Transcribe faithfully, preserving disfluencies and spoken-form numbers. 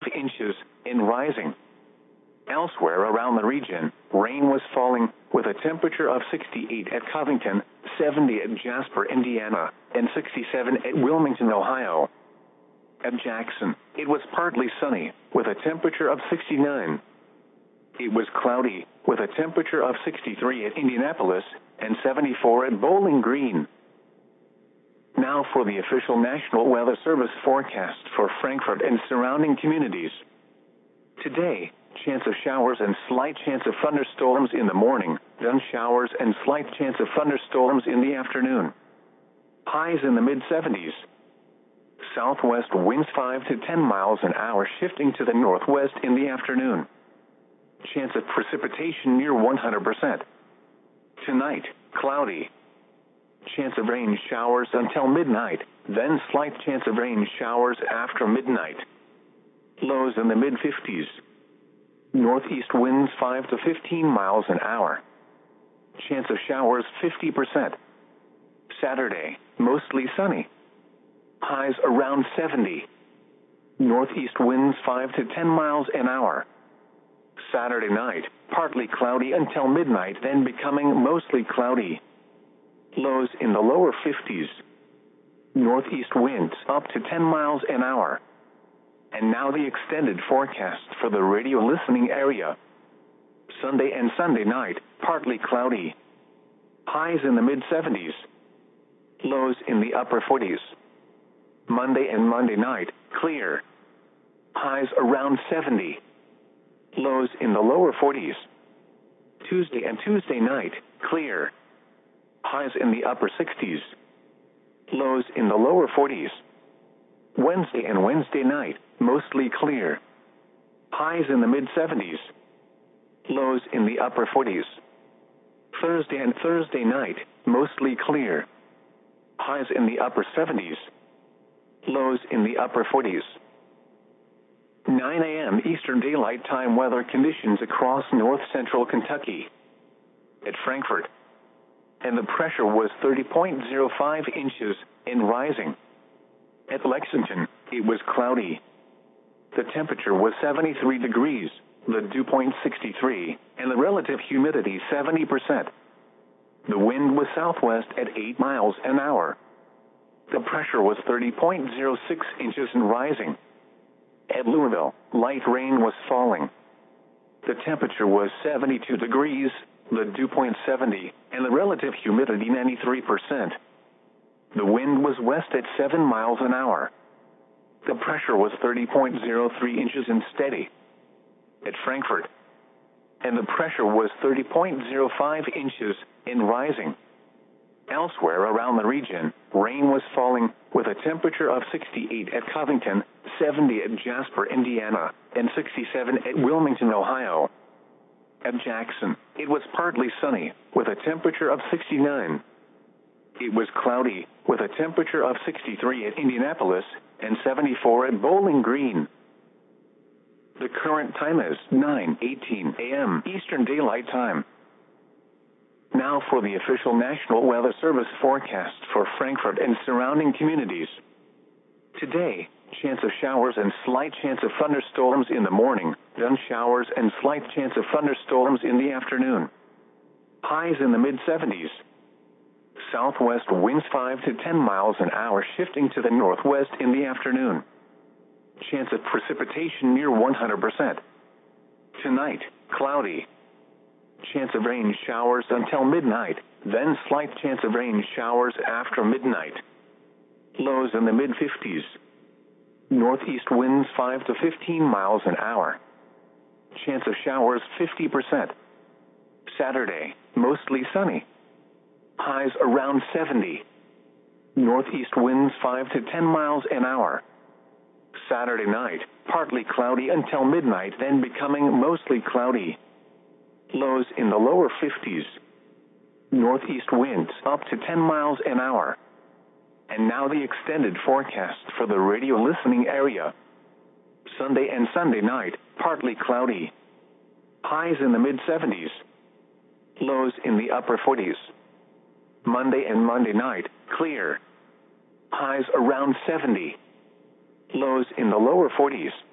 inches and rising. Elsewhere around the region, rain was falling, with a temperature of sixty-eight at Covington, seventy at Jasper, Indiana, and sixty-seven at Wilmington, Ohio. At Jackson, it was partly sunny, with a temperature of sixty-nine. It was cloudy, with a temperature of sixty-three at Indianapolis, and seventy-four at Bowling Green. Now for the official National Weather Service forecast for Frankfort and surrounding communities. Today, chance of showers and slight chance of thunderstorms in the morning, then showers and slight chance of thunderstorms in the afternoon. Highs in the mid seventies. Southwest winds five to ten miles an hour shifting to the northwest in the afternoon. Chance of precipitation near one hundred percent. Tonight, cloudy. Chance of rain showers until midnight, then slight chance of rain showers after midnight. Lows in the mid fifties. Northeast winds five to fifteen miles an hour. Chance of showers fifty percent. Saturday, mostly sunny. Highs around seventy. Northeast winds five to ten miles an hour. Saturday night, partly cloudy until midnight, then becoming mostly cloudy. Lows in the lower fifties. Northeast winds up to ten miles an hour. And now the extended forecast for the radio listening area. Sunday and Sunday night, partly cloudy. Highs in the mid seventies. Lows in the upper forties. Monday and Monday night, clear. Highs around seventy. Lows in the lower forties. Tuesday and Tuesday night, clear. Highs in the upper sixties. Lows in the lower forties. Wednesday and Wednesday night, mostly clear. Highs in the mid seventies. Lows in the upper forties. Thursday and Thursday night, mostly clear. Highs in the upper seventies. Lows in the upper forties. nine a.m. Eastern Daylight Time weather conditions across north central Kentucky. At Frankfort, and the pressure was thirty point zero five inches and rising. At Lexington, it was cloudy. The temperature was seventy-three degrees, the dew point sixty-three, and the relative humidity seventy percent. The wind was southwest at eight miles an hour. The pressure was thirty point zero six inches and rising. At Louisville, light rain was falling. The temperature was seventy-two degrees, the dew point seventy, and the relative humidity ninety-three percent. The wind was west at seven miles an hour. The pressure was thirty point zero three inches and steady. At Frankfort, and the pressure was thirty point zero five inches and rising. Elsewhere around the region, rain was falling, with a temperature of sixty-eight at Covington, seventy at Jasper, Indiana, and sixty-seven at Wilmington, Ohio. At Jackson, it was partly sunny, with a temperature of sixty-nine. It was cloudy, with a temperature of sixty-three at Indianapolis, and seventy-four at Bowling Green. The current time is nine eighteen a.m. Eastern Daylight Time. Now for the official National Weather Service forecast for Frankfort and surrounding communities. Today, chance of showers and slight chance of thunderstorms in the morning, then showers and slight chance of thunderstorms in the afternoon. Highs in the mid seventies. Southwest winds five to ten miles an hour shifting to the northwest in the afternoon. Chance of precipitation near one hundred percent. Tonight, cloudy. Chance of rain showers until midnight, then slight chance of rain showers after midnight. Lows in the mid fifties. Northeast winds five to fifteen miles an hour. Chance of showers fifty percent. Saturday, mostly sunny. Highs around seventy. Northeast winds five to ten miles an hour. Saturday night, partly cloudy until midnight, then becoming mostly cloudy. Lows in the lower fifties. Northeast winds up to ten miles an hour. And now the extended forecast for the radio listening area. Sunday and Sunday night, partly cloudy. Highs in the mid seventies. Lows in the upper forties. Monday and Monday night, clear. Highs around seventy. Lows in the lower forties.